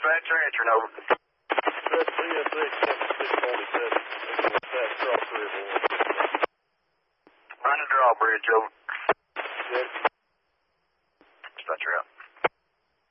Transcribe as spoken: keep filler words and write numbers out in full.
dispatcher answering over. That's C S X seventy-six forty-seven. That's cross river. Run the drawbridge over.